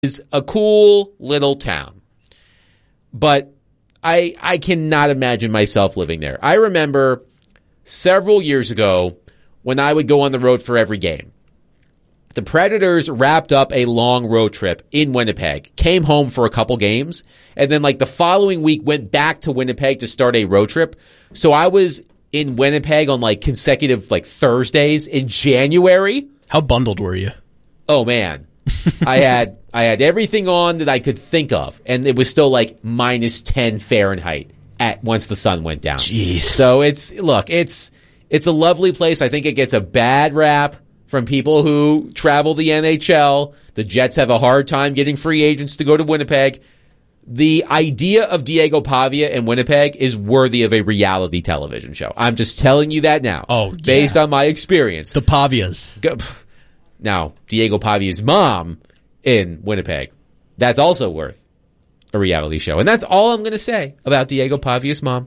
is a cool little town, but I cannot imagine myself living there. I remember several years ago when I would go on the road for every game. The Predators wrapped up a long road trip in Winnipeg, came home for a couple games, and then like the following week went back to Winnipeg to start a road trip. So I was in Winnipeg on like consecutive like Thursdays in January. How bundled were you? Oh man. I had everything on that I could think of, and it was still like minus 10 Fahrenheit at once the sun went down. Jeez. So it's a lovely place. I think it gets a bad rap from people who travel the NHL. The Jets have a hard time getting free agents to go to Winnipeg. The idea of Diego Pavia in Winnipeg is worthy of a reality television show. I'm just telling you that now. Oh, yeah. Based on my experience. The Pavias. Now, Diego Pavia's mom in Winnipeg, that's also worth a reality show. And that's all I'm going to say about Diego Pavia's mom.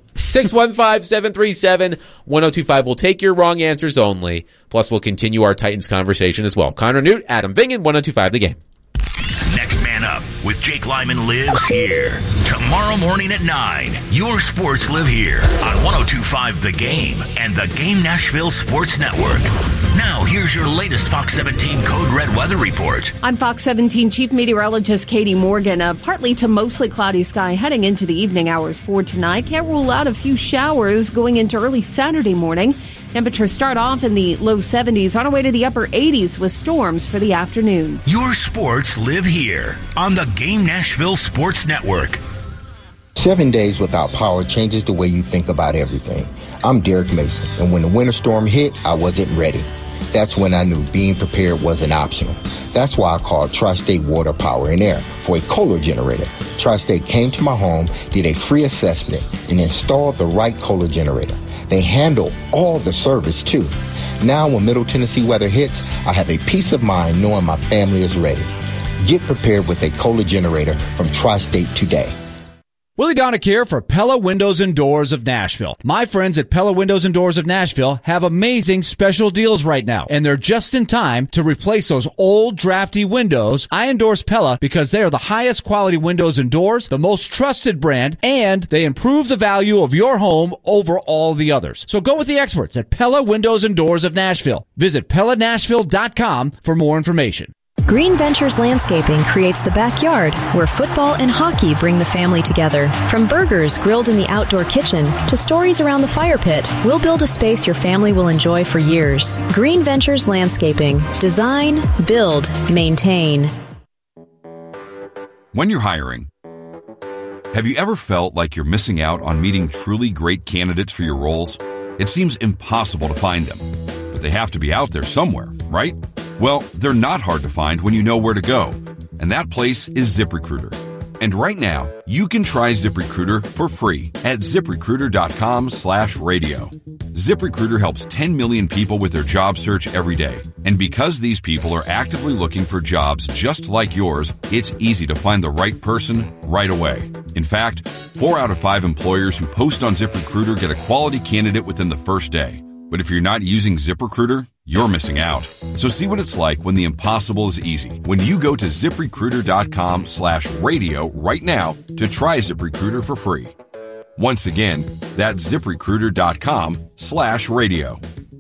615-737-1025. We'll take your wrong answers only. Plus, we'll continue our Titans conversation as well. Connor Newt, Adam Bingen, 1025 The Game. Next Man Up with Jake Lyman lives here. Tomorrow morning at 9, your sports live here on 1025 The Game and the Game Nashville Sports Network. Now, here's your latest Fox 17 Code Red weather report. I'm Fox 17 Chief Meteorologist Katie Morgan. A partly to mostly cloudy sky heading into the evening hours for tonight. Can't rule out a few showers going into early Saturday morning. Temperatures start off in the low 70s on our way to the upper 80s with storms for the afternoon. Your sports live here on the Game Nashville Sports Network. 7 days without power changes the way you think about everything. I'm Derek Mason, and when the winter storm hit, I wasn't ready. That's when I knew being prepared wasn't optional. That's why I called Tri-State Water, Power, and Air for a Kohler generator. Tri-State came to my home, did a free assessment, and installed the right Kohler generator. They handle all the service, too. Now, when Middle Tennessee weather hits, I have a peace of mind knowing my family is ready. Get prepared with a Kohler generator from Tri-State today. Willie Donick here for Pella Windows and Doors of Nashville. My friends at Pella Windows and Doors of Nashville have amazing special deals right now, and they're just in time to replace those old drafty windows. I endorse Pella because they are the highest quality windows and doors, the most trusted brand, and they improve the value of your home over all the others. So go with the experts at Pella Windows and Doors of Nashville. Visit PellaNashville.com for more information. Green Ventures Landscaping creates the backyard where football and hockey bring the family together. From burgers grilled in the outdoor kitchen to stories around the fire pit, we'll build a space your family will enjoy for years. Green Ventures Landscaping. Design, build, maintain. When you're hiring, have you ever felt like you're missing out on meeting truly great candidates for your roles? It seems impossible to find them, but they have to be out there somewhere, right? Well, they're not hard to find when you know where to go, and that place is ZipRecruiter. And right now, you can try ZipRecruiter for free at ZipRecruiter.com/radio. ZipRecruiter helps 10 million people with their job search every day. And because these people are actively looking for jobs just like yours, it's easy to find the right person right away. In fact, 4 out of 5 employers who post on ZipRecruiter get a quality candidate within the first day. But if you're not using ZipRecruiter, you're missing out. So see what it's like when the impossible is easy. When you go to ZipRecruiter.com/radio right now to try ZipRecruiter for free. Once again, that's ZipRecruiter.com/radio.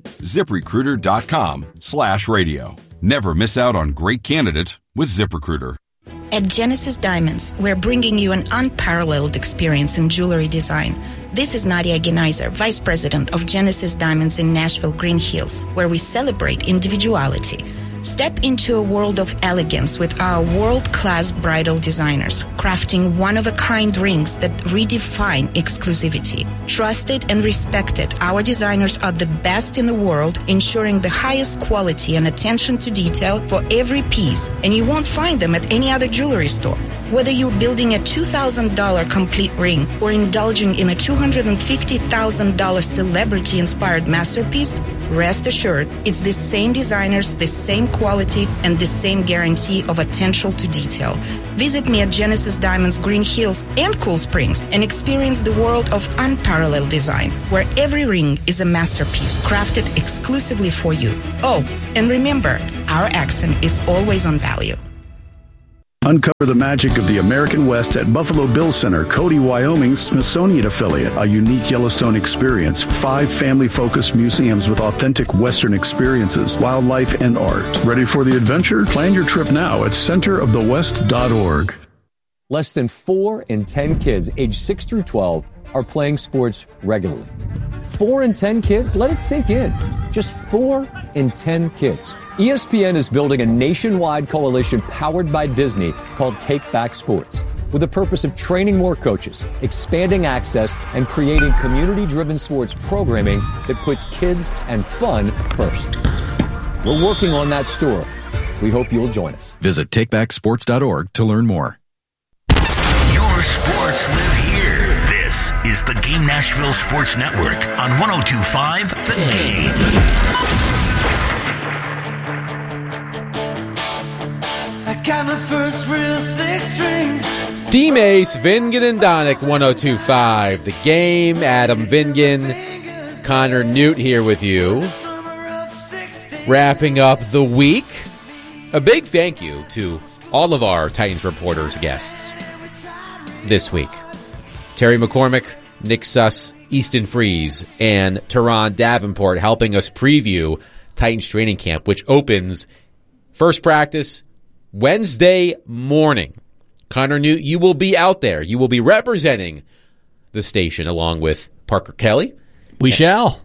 ZipRecruiter.com/radio. Never miss out on great candidates with ZipRecruiter. At Genesis Diamonds, we're bringing you an unparalleled experience in jewelry design. This is Nadia Genaiser, Vice President of Genesis Diamonds in Nashville, Green Hills, where we celebrate individuality. Step into a world of elegance with our world-class bridal designers, crafting one-of-a-kind rings that redefine exclusivity. Trusted and respected, our designers are the best in the world, ensuring the highest quality and attention to detail for every piece, and you won't find them at any other jewelry store. Whether you're building a $2,000 complete ring or indulging in a $250,000 celebrity-inspired masterpiece, rest assured, it's the same designers, the same quality, and the same guarantee of attention to detail. Visit me at Genesis Diamonds Green Hills and Cool Springs and experience the world of unparalleled design, where every ring is a masterpiece crafted exclusively for you. Oh, and remember, our accent is always on value. Uncover the magic of the American West at Buffalo Bill Center, Cody, Wyoming's Smithsonian affiliate. A unique Yellowstone experience. 5 family-focused museums with authentic Western experiences, wildlife, and art. Ready for the adventure? Plan your trip now at centerofthewest.org. Less than 4 in 10 kids aged 6 through 12 are playing sports regularly. 4 in 10 kids? Let it sink in. Just 4 in 10 kids. ESPN is building a nationwide coalition powered by Disney called Take Back Sports, with the purpose of training more coaches, expanding access, and creating community-driven sports programming that puts kids and fun first. We're working on that story. We hope you'll join us. Visit takebacksports.org to learn more. Your sports live here. This is the Game Nashville Sports Network on 102.5 The Game. I got my first real 6-string. D-Mace, Vingan and Donick, 102.5 The Game. Adam Vingan, Connor Newt here with you. Wrapping up the week. A big thank you to all of our Titans Reporters guests this week. Terry McCormick, Nick Suss, Easton Freeze, and Teron Davenport helping us preview Titans training camp, which opens first practice Wednesday morning. Connor Newt, you will be out there. You will be representing the station along with Parker Kelly. We shall.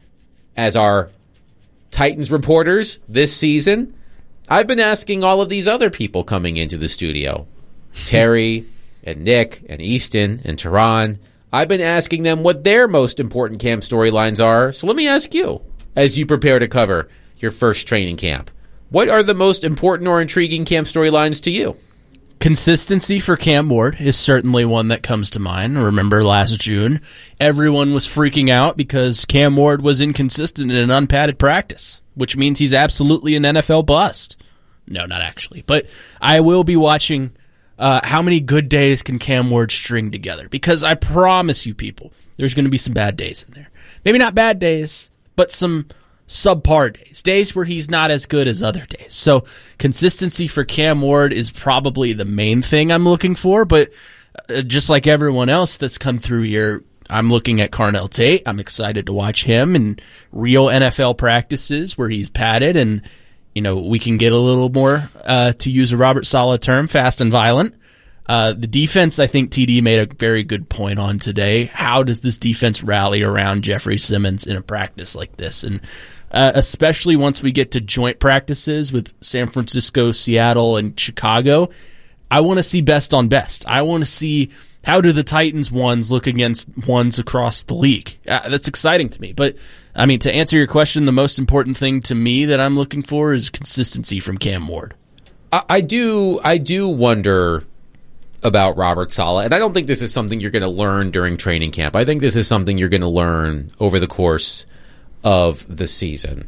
As our Titans reporters this season. I've been asking all of these other people coming into the studio, Terry and Nick and Easton and Teron. I've been asking them what their most important camp storylines are. So let me ask you, as you prepare to cover your first training camp, what are the most important or intriguing camp storylines to you? Consistency for Cam Ward is certainly one that comes to mind. Remember last June, everyone was freaking out because Cam Ward was inconsistent in an unpadded practice, which means he's absolutely an NFL bust. No, not actually. But I will be watching how many good days can Cam Ward string together, because I promise you people, there's going to be some bad days in there. Maybe not bad days, but some subpar days where he's not as good as other days. So consistency for Cam Ward is probably the main thing I'm looking for, but just like everyone else that's come through here, I'm looking at Carnell Tate. I'm excited to watch him in real NFL practices where he's padded and, you know, we can get a little more, to use a Robert Saleh term, fast and violent. The defense, I think TD made a very good point on today. How does this defense rally around Jeffrey Simmons in a practice like this? And especially once we get to joint practices with San Francisco, Seattle, and Chicago, I want to see best on best. I want to see how do the Titans ones look against ones across the league. That's exciting to me. But, I mean, to answer your question, the most important thing to me that I'm looking for is consistency from Cam Ward. I do wonder about Robert Saleh, and I don't think this is something you're going to learn during training camp. I think this is something you're going to learn over the course of the season.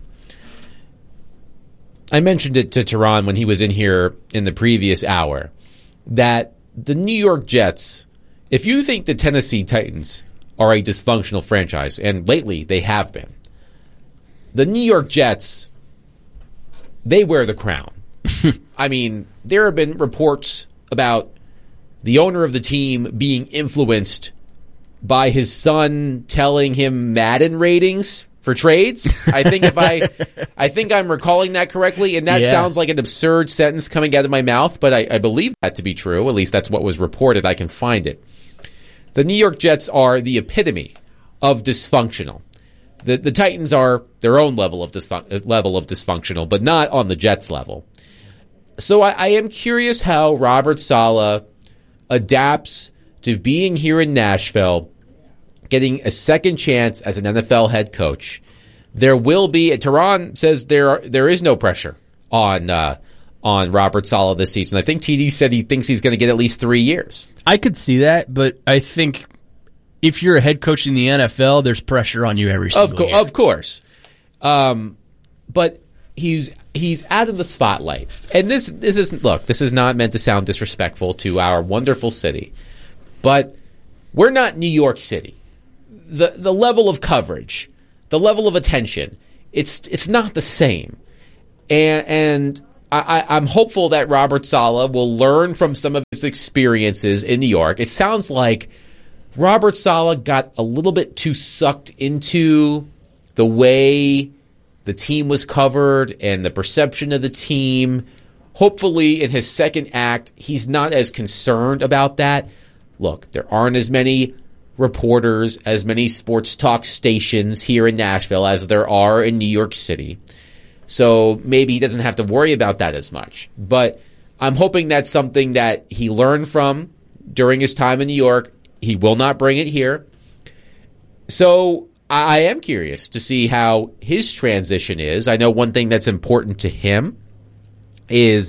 I mentioned it to Teron when he was in here in the previous hour, that the New York Jets, if you think the Tennessee Titans are a dysfunctional franchise, and lately they have been, the New York Jets, they wear the crown. I mean, there have been reports about the owner of the team being influenced by his son telling him Madden ratings for trades. I think I'm recalling that correctly, and that sounds like an absurd sentence coming out of my mouth, but I believe that to be true. At least that's what was reported. I can find it. The New York Jets are the epitome of dysfunctional. The Titans are their own level of dysfunctional, but not on the Jets level. So I am curious how Robert Saleh adapts to being here in Nashville, getting a second chance as an NFL head coach. There will be, Teron says there is no pressure on Robert Saleh this season. I think TD said he thinks he's going to get at least 3 years. I could see that, but I think if you're a head coach in the NFL, there's pressure on you every single year. Of course. But he's out of the spotlight. And this is not meant to sound disrespectful to our wonderful city, but we're not New York City. The level of coverage, the level of attention, it's not the same. And I'm hopeful that Robert Saleh will learn from some of his experiences in New York. It sounds like Robert Saleh got a little bit too sucked into the way the team was covered and the perception of the team. Hopefully, in his second act, he's not as concerned about that. Look, there aren't as many reporters, as many sports talk stations here in Nashville as there are in New York City. So maybe he doesn't have to worry about that as much. But I'm hoping that's something that he learned from during his time in New York. He will not bring it here. So I am curious to see how his transition is. I know one thing that's important to him is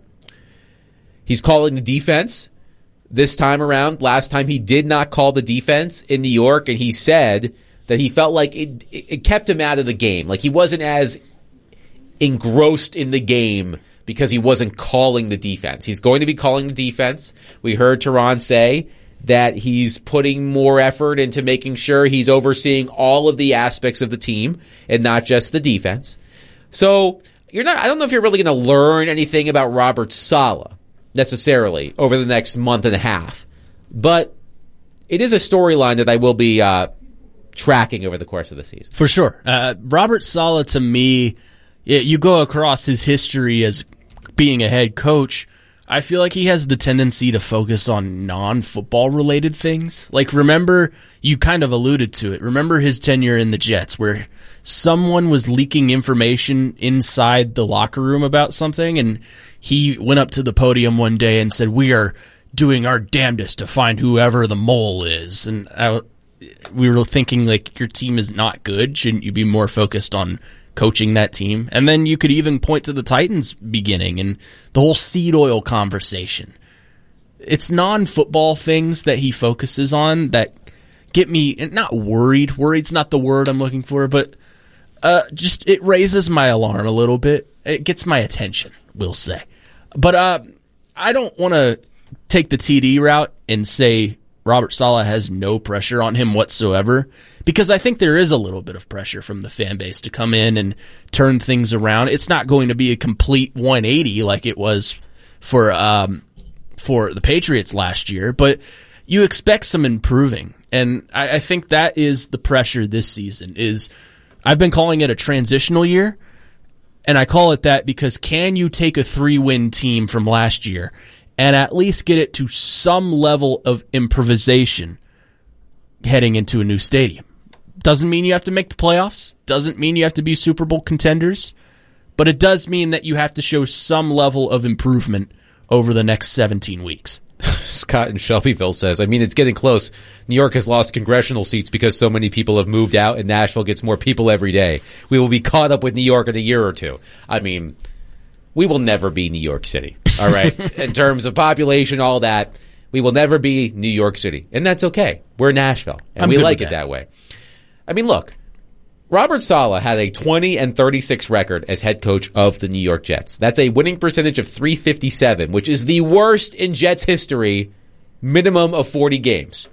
he's calling the defense this time around. Last time he did not call the defense in New York, and he said that he felt like it kept him out of the game. Like he wasn't as engrossed in the game because he wasn't calling the defense. He's going to be calling the defense. We heard Teron say that he's putting more effort into making sure he's overseeing all of the aspects of the team and not just the defense. So I don't know if you're really going to learn anything about Robert Saleh necessarily over the next month and a half, but it is a storyline that I will be tracking over the course of the season. For sure. Robert Saleh, to me, you go across his history as being a head coach, I feel like he has the tendency to focus on non-football related things. Like, remember, you kind of alluded to it. Remember his tenure in the Jets where someone was leaking information inside the locker room about something, and he went up to the podium one day and said, "We are doing our damnedest to find whoever the mole is." And we were thinking, like, your team is not good. Shouldn't you be more focused on coaching that team? And then you could even point to the Titans beginning and the whole seed oil conversation. It's non-football things that he focuses on that get me not worried. Worried's not the word I'm looking for, but just it raises my alarm a little bit. It gets my attention, we'll say. But I don't want to take the TD route and say Robert Saleh has no pressure on him whatsoever, because I think there is a little bit of pressure from the fan base to come in and turn things around. It's not going to be a complete 180 like it was for the Patriots last year, but you expect some improving. And I think that is the pressure this season. I've been calling it a transitional year, and I call it that because can you take a 3-win team from last year and at least get it to some level of improvisation heading into a new stadium? Doesn't mean you have to make the playoffs. Doesn't mean you have to be Super Bowl contenders. But it does mean that you have to show some level of improvement over the next 17 weeks. Scott in Shelbyville says, it's getting close. New York has lost congressional seats because so many people have moved out, and Nashville gets more people every day. We will be caught up with New York in a year or two. We will never be New York City, all right? In terms of population, all that, we will never be New York City. And that's okay. We're Nashville, and we like it that way. Look, Robert Saleh had a 20-36 record as head coach of the New York Jets. That's a winning percentage of .357, which is the worst in Jets history, minimum of 40 games.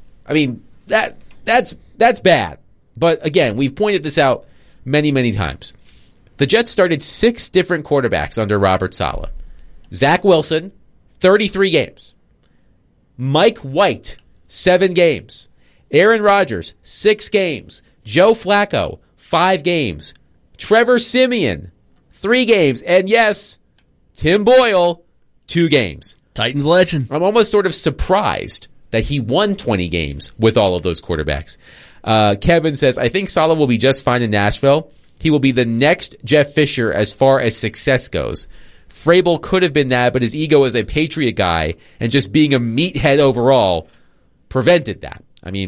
That's bad. But again, we've pointed this out many, many times. The Jets started 6 different quarterbacks under Robert Saleh. Zach Wilson, 33 games. Mike White, 7 games. Aaron Rodgers, 6 games. Joe Flacco, 5 games. Trevor Siemian, 3 games. And yes, Tim Boyle, 2 games. Titans legend. I'm almost sort of surprised that he won 20 games with all of those quarterbacks. Kevin says, I think Saleh will be just fine in Nashville. He will be the next Jeff Fisher as far as success goes. Vrabel could have been that, but his ego as a Patriot guy and just being a meathead overall prevented that.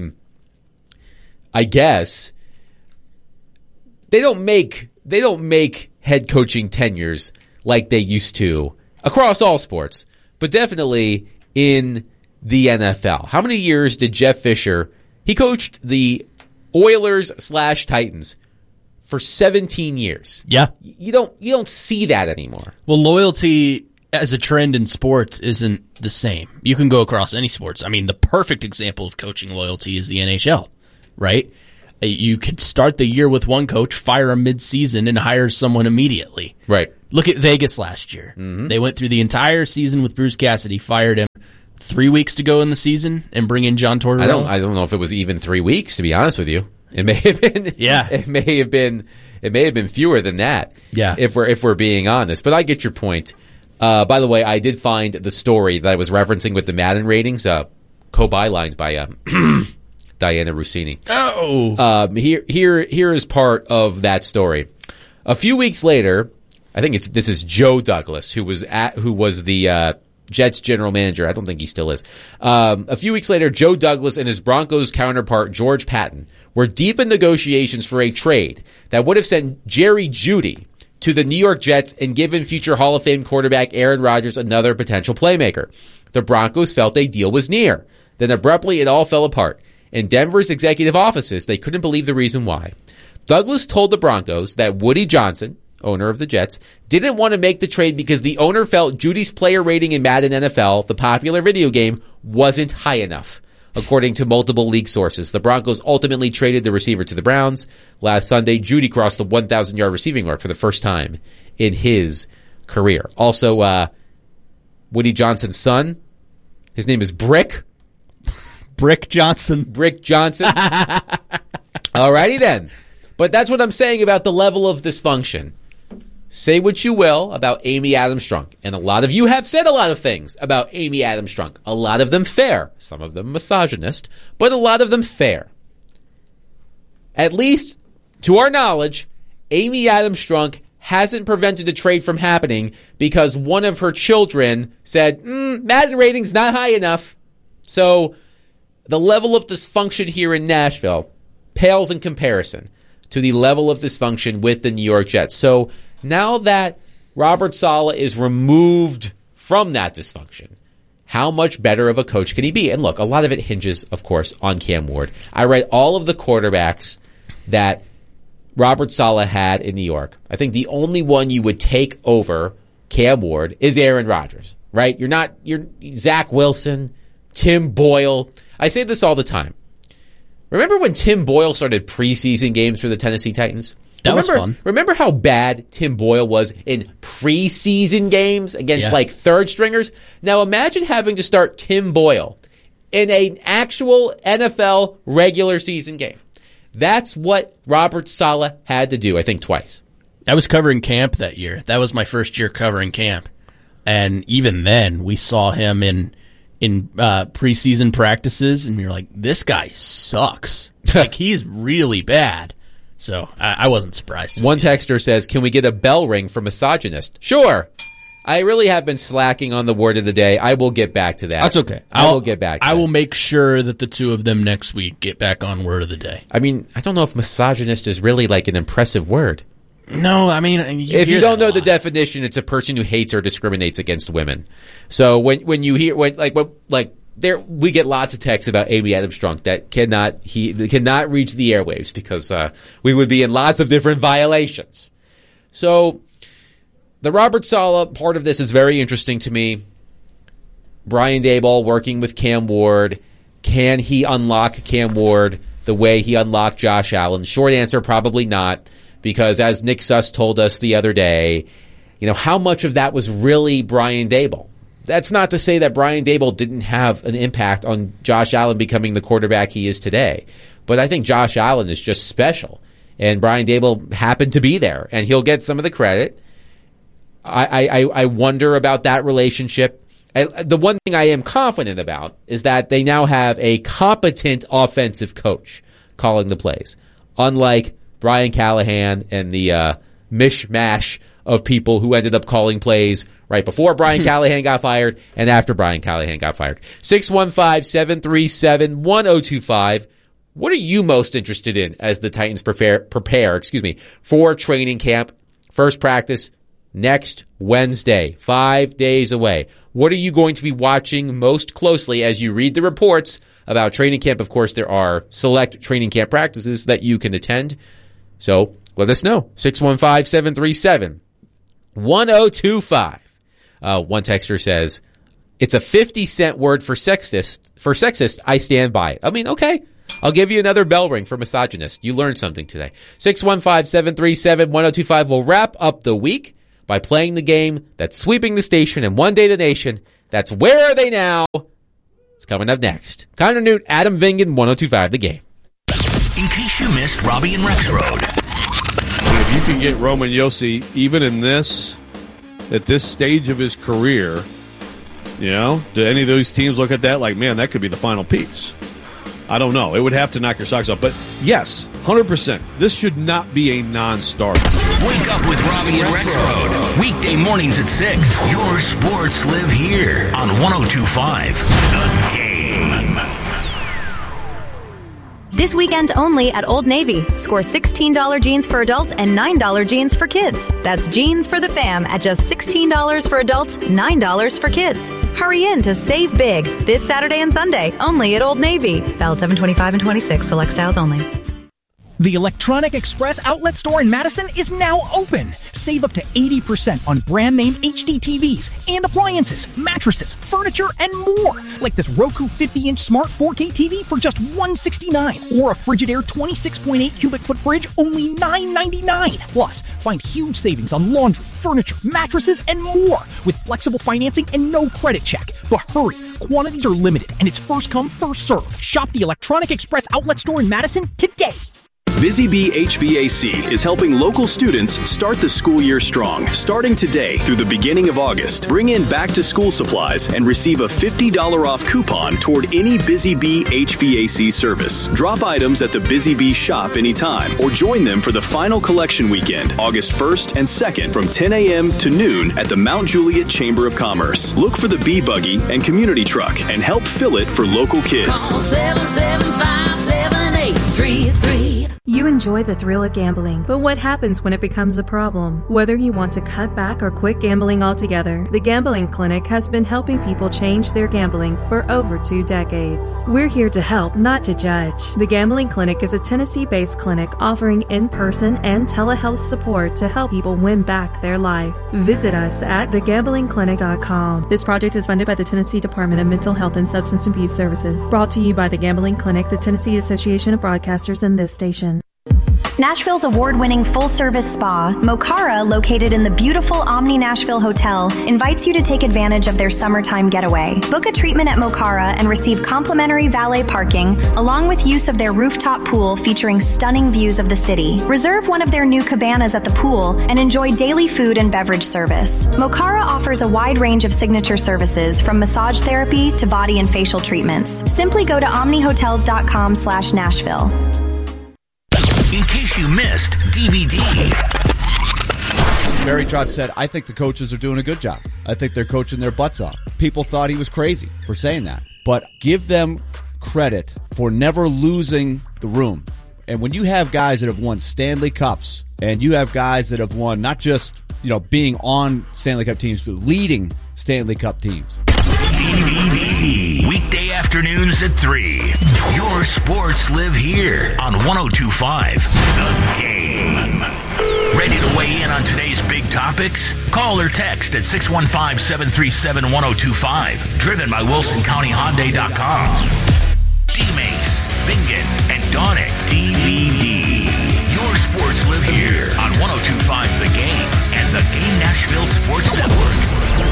I guess they don't make head coaching tenures like they used to across all sports, but definitely in the NFL. How many years did Jeff Fisher? He coached the Oilers/Titans for 17 years. Yeah. You don't see that anymore. Well, loyalty as a trend in sports isn't the same. You can go across any sports. The perfect example of coaching loyalty is the NHL, right? You could start the year with one coach, fire him mid-season, and hire someone immediately. Right. Look at Vegas last year. Mm-hmm. They went through the entire season with Bruce Cassidy, fired him 3 weeks to go in the season, and bring in John Tortorella. I don't know if it was even 3 weeks, to be honest with you. It may have been. Yeah. It may have been fewer than that. Yeah. If we're being honest, but I get your point. By the way, I did find the story that I was referencing with the Madden ratings, co-bylined by Diana Rossini. Oh. Here is part of that story. A few weeks later, I think this is Joe Douglas, who was the Jets general manager. I don't think he still is. A few weeks later, Joe Douglas and his Broncos counterpart, George Patton, were deep in negotiations for a trade that would have sent Jerry Jeudy to the New York Jets and given future Hall of Fame quarterback Aaron Rodgers another potential playmaker. The Broncos felt a deal was near. Then abruptly, it all fell apart. In Denver's executive offices, they couldn't believe the reason why. Douglas told the Broncos that Woody Johnson, owner of the Jets, didn't want to make the trade because the owner felt Judy's player rating in Madden NFL, the popular video game, wasn't high enough. According to multiple league sources, the Broncos ultimately traded the receiver to the Browns. Last Sunday, Jeudy crossed the 1,000-yard receiving mark for the first time in his career. Also, Woody Johnson's son, his name is Brick Johnson. Alrighty then. But that's what I'm saying about the level of dysfunction. Say what you will about Amy Adams Strunk. And a lot of you have said a lot of things about Amy Adams Strunk. A lot of them fair. Some of them misogynist. But a lot of them fair. At least, to our knowledge, Amy Adams Strunk hasn't prevented the trade from happening because one of her children said, Madden rating's not high enough. So the level of dysfunction here in Nashville pales in comparison to the level of dysfunction with the New York Jets. So now that Robert Saleh is removed from that dysfunction, how much better of a coach can he be? And look, a lot of it hinges, of course, on Cam Ward. I read all of the quarterbacks that Robert Saleh had in New York. I think the only one you would take over Cam Ward is Aaron Rodgers, right? You're Zach Wilson, Tim Boyle. I say this all the time. Remember when Tim Boyle started preseason games for the Tennessee Titans? That was fun. Remember how bad Tim Boyle was in preseason games against like third stringers? Now imagine having to start Tim Boyle in an actual NFL regular season game. That's what Robert Saleh had to do, I think, twice. I was covering camp that year. That was my first year covering camp. And even then, we saw him in preseason practices, and we were like, this guy sucks. Like, he's really bad. So I wasn't surprised. One texter says, can we get a bell ring for misogynist? Sure. I really have been slacking on the word of the day. I will get back to that. That's okay. I will get back to I that. will make sure that the two of them next week get back on word of the day. I mean, I don't know if misogynist is really like an impressive word. No, I mean, if you don't know the definition, it's a person who hates or discriminates against women. So when you hear there, we get lots of texts about Amy Adams Strunk that cannot reach the airwaves because we would be in lots of different violations. So the Robert Saleh part of this is very interesting to me. Brian Daboll working with Cam Ward. Can he unlock Cam Ward the way he unlocked Josh Allen? Short answer, probably not. Because as Nick Suss told us the other day, how much of that was really Brian Daboll? That's not to say that Brian Daboll didn't have an impact on Josh Allen becoming the quarterback he is today. But I think Josh Allen is just special. And Brian Daboll happened to be there. And he'll get some of the credit. I wonder about that relationship. The one thing I am confident about is that they now have a competent offensive coach calling the plays. Unlike Brian Callahan and the mishmash of people who ended up calling plays right before Brian Callahan got fired and after Brian Callahan got fired. 615-737-1025. What are you most interested in as the Titans prepare for training camp? First practice next Wednesday, 5 days away. What are you going to be watching most closely as you read the reports about training camp? Of course, there are select training camp practices that you can attend. So let us know. 615-737-1025. One texter says, it's a 50-cent word for sexist. I stand by it. I mean, okay. I'll give you another bell ring for misogynist. You learned something today. 615-737-1025. We'll wrap up the week by playing the game that's sweeping the station and one day the nation. That's Where Are They Now? It's coming up next. Connor Newt, Adam Vingan, 1025 The Game. In case you missed Robbie and Rex Road. If you can get Roman Josi, even in this, at this stage of his career, you know, do any of those teams look at that like, man, that could be the final piece? I don't know. It would have to knock your socks off. But yes, 100%. This should not be a non-starter. Wake up with Robbie and Rex Road. Weekday mornings at 6. Your sports live here on 1025 The Game. This weekend only at Old Navy. Score $16 jeans for adults and $9 jeans for kids. That's jeans for the fam at just $16 for adults, $9 for kids. Hurry in to save big this Saturday and Sunday only at Old Navy. Valid 7/25 and 26. Select styles only. The Electronic Express outlet store in Madison is now open. Save up to 80% on brand name HD TVs and appliances, mattresses, furniture, and more. Like this Roku 50-inch smart 4K TV for just $169, or a Frigidaire 26.8 cubic foot fridge only $9.99. Plus, find huge savings on laundry, furniture, mattresses, and more with flexible financing and no credit check. But hurry, quantities are limited and it's first come, first served. Shop the Electronic Express outlet store in Madison today. Busy Bee HVAC is helping local students start the school year strong. Starting today through the beginning of August, bring in back-to-school supplies and receive a $50 off coupon toward any Busy Bee HVAC service. Drop items at the Busy Bee shop anytime or join them for the final collection weekend, August 1st and 2nd from 10 a.m. to noon at the Mount Juliet Chamber of Commerce. Look for the Bee Buggy and Community Truck and help fill it for local kids. Call 775-7833. You enjoy the thrill of gambling, but what happens when it becomes a problem? Whether you want to cut back or quit gambling altogether, the Gambling Clinic has been helping people change their gambling for over 2 decades. We're here to help, not to judge. The Gambling Clinic is a Tennessee-based clinic offering in-person and telehealth support to help people win back their life. Visit us at thegamblingclinic.com. This project is funded by the Tennessee Department of Mental Health and Substance Abuse Services. Brought to you by the Gambling Clinic, the Tennessee Association of Broadcasters, and this station. Nashville's award-winning full-service spa, Mokara, located in the beautiful Omni Nashville Hotel, invites you to take advantage of their summertime getaway. Book a treatment at Mokara and receive complimentary valet parking, along with use of their rooftop pool featuring stunning views of the city. Reserve one of their new cabanas at the pool and enjoy daily food and beverage service. Mokara offers a wide range of signature services, from massage therapy to body and facial treatments. Simply go to omnihotels.com/Nashville. In case you missed DVD. Barry Trotz said, I think the coaches are doing a good job. I think they're coaching their butts off. People thought he was crazy for saying that. But give them credit for never losing the room. And when you have guys that have won Stanley Cups, and you have guys that have won not just, being on Stanley Cup teams, but leading Stanley Cup teams. DVD. Weekday afternoons at 3. Your sports live here on 1025 The Game. Ready to weigh in on today's big topics? Call or text at 615-737-1025. Driven by WilsonCountyHyundai.com. D-Mace, Bingen, and Donick DVD. Your sports live here on 1025 The Game and the Game Nashville Sports Network.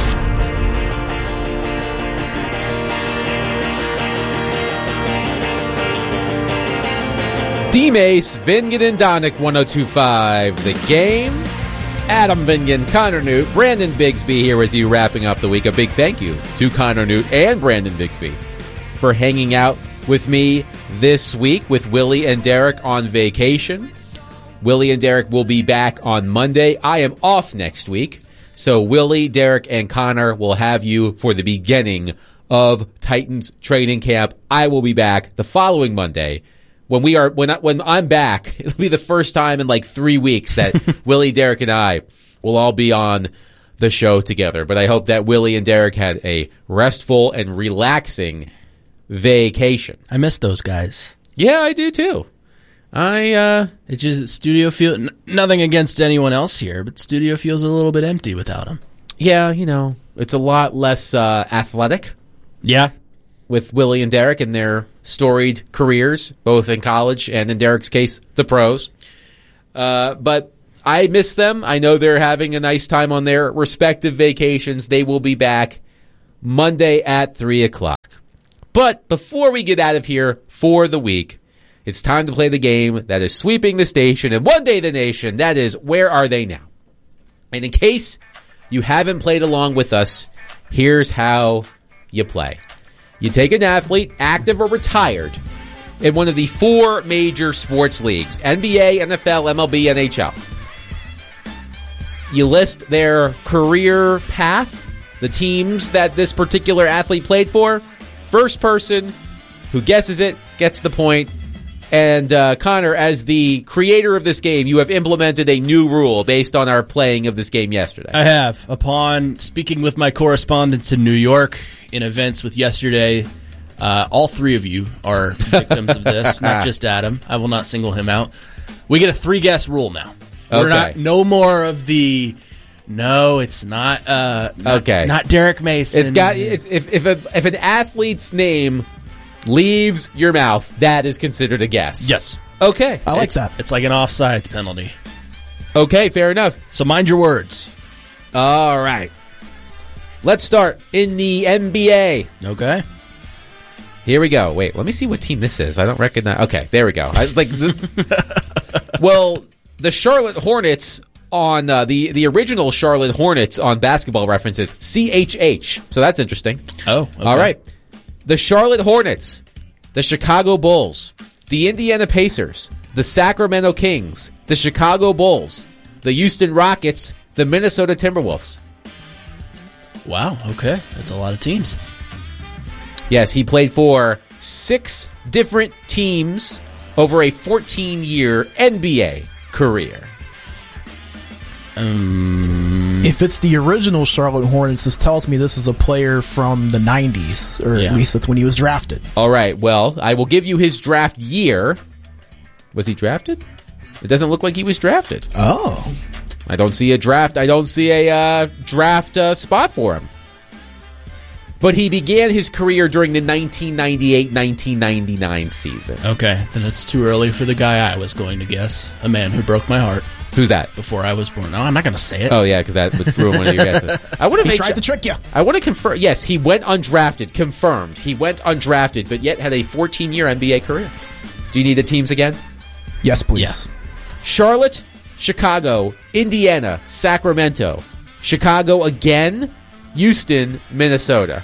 D-Mace, Vingan, and Donick, 1025 The Game. Adam Vingan, Connor Newt, Brandon Bigsby here with you, wrapping up the week. A big thank you to Connor Newt and Brandon Bigsby for hanging out with me this week with Willie and Derek on vacation. Willie and Derek will be back on Monday. I am off next week, so Willie, Derek, and Connor will have you for the beginning of Titans training camp. I will be back the following Monday. When I'm back, it'll be the first time in like 3 weeks that Willie, Derek, and I will all be on the show together. But I hope that Willie and Derek had a restful and relaxing vacation. I miss those guys. Yeah, I do too. It's just studio feel. Nothing against anyone else here, but studio feels a little bit empty without them. Yeah, it's a lot less athletic. Yeah. with Willie and Derek and their storied careers, both in college and, in Derek's case, the pros. But I miss them. I know they're having a nice time on their respective vacations. They will be back Monday at 3 o'clock. But before we get out of here for the week, it's time to play the game that is sweeping the station and one day the nation. That is, Where Are They Now? And in case you haven't played along with us, here's how you play. You take an athlete, active or retired, in one of the 4 major sports leagues, NBA, NFL, MLB, NHL. You list their career path, the teams that this particular athlete played for. First person who guesses it gets the point. And Connor, as the creator of this game, you have implemented a new rule based on our playing of this game yesterday. I have. Upon speaking with my correspondents in New York in events with yesterday, all 3 of you are victims of this, not just Adam. I will not single him out. We get a 3-guess rule now. We're not no more of the no, it's not not Derek Mason. If an athlete's name leaves your mouth, that is considered a guess. Yes. Okay. I like that. It's like an offsides penalty. Okay, fair enough. So mind your words. All right. Let's start in the NBA. Okay. Here we go. Wait, let me see what team this is. I don't recognize. Okay, there we go. I was like, well, the Charlotte Hornets on the original Charlotte Hornets on Basketball References, CHH. So that's interesting. Oh, okay. All right. The Charlotte Hornets, the Chicago Bulls, the Indiana Pacers, the Sacramento Kings, the Chicago Bulls, the Houston Rockets, the Minnesota Timberwolves. Wow, okay. That's a lot of teams. Yes, he played for 6 different teams over a 14-year NBA career. If it's the original Charlotte Hornets, this tells me this is a player from the 90s, or at least that's when he was drafted. All right, well, I will give you his draft year. Was he drafted? It doesn't look like he was drafted. Oh. I don't see a draft. I don't see a draft spot for him. But he began his career during the 1998-1999 season. Okay, then it's too early for the guy I was going to guess. A man who broke my heart. Who's that? Before I was born. No, I'm not going to say it. Oh, yeah, because that would ruin one of your guesses. He tried to trick you. I want to confirm. Yes, he went undrafted. Confirmed. He went undrafted, but yet had a 14-year NBA career. Do you need the teams again? Yes, please. Yeah. Charlotte, Chicago, Indiana, Sacramento, Chicago again, Houston, Minnesota.